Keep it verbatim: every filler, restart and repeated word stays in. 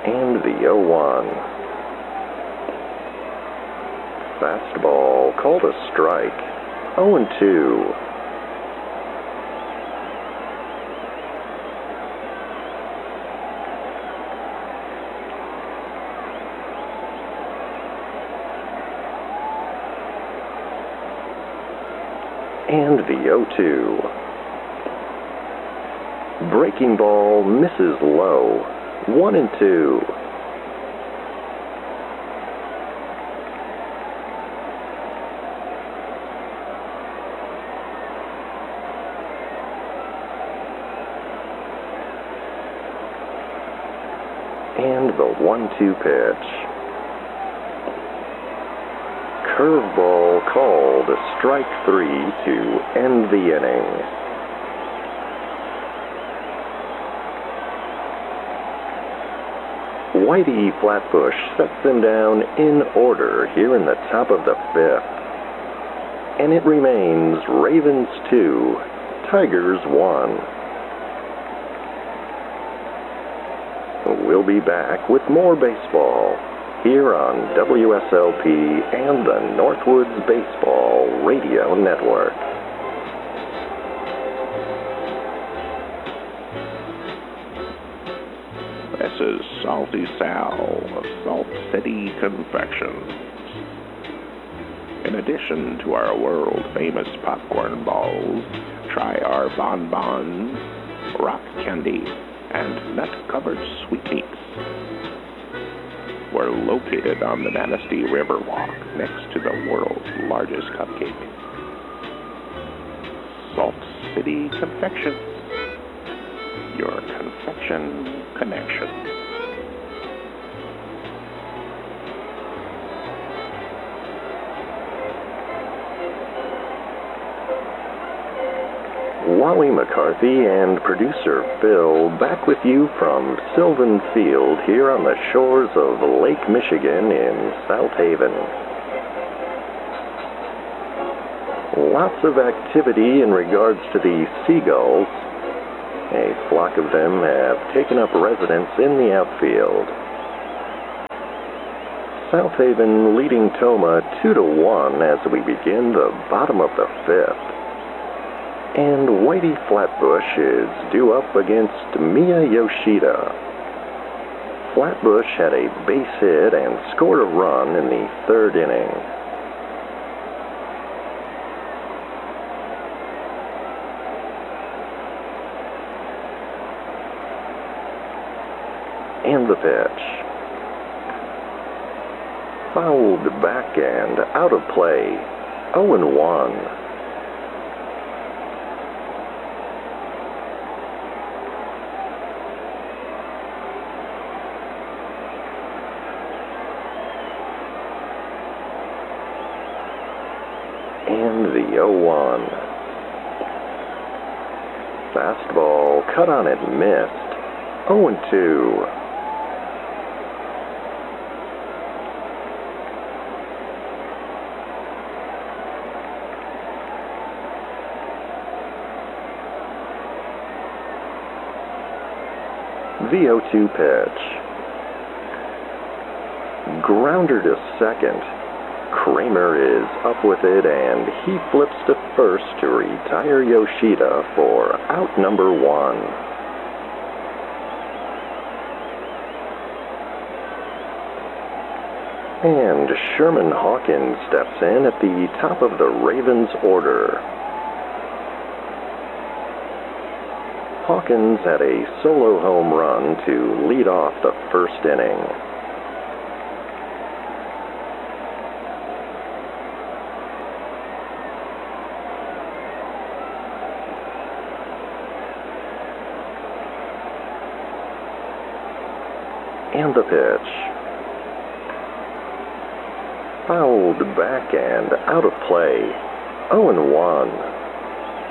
And the oh one. Fastball called a strike. oh and two. And the oh two. Breaking ball misses low. one and two. And the one two pitch. Curveball called strike three to end the inning. Whitey Flatbush sets them down in order here in the top of the fifth. And it remains Ravens two, Tigers one. We'll be back with more baseball here on W S L P and the Northwoods Baseball Radio Network. This is Salty Sal of Salt City Confections. In addition to our world-famous popcorn balls, try our bonbons, rock candy, and nut-covered sweetmeats. We're located on the Manistee Riverwalk next to the world's largest cupcake. Salt City Confections, your confection connection. Wally McCarthy and producer Phil back with you from Sylvan Field here on the shores of Lake Michigan in South Haven. Lots of activity in regards to the seagulls. A flock of them have taken up residence in the outfield. South Haven leading Toma two to one as we begin the bottom of the fifth. And Whitey Flatbush is due up against Mia Yoshida. Flatbush had a base hit and scored a run in the third inning. And the pitch. Fouled back and out of play. oh and one. And the oh one. Fastball cut on it, missed. oh and two. The oh two pitch. Grounder to second. Kramer is up with it, and he flips to first to retire Yoshida for out number one. And Sherman Hawkins steps in at the top of the Ravens order. Hawkins had a solo home run to lead off the first inning. And the pitch. Fouled back and out of play. oh and one.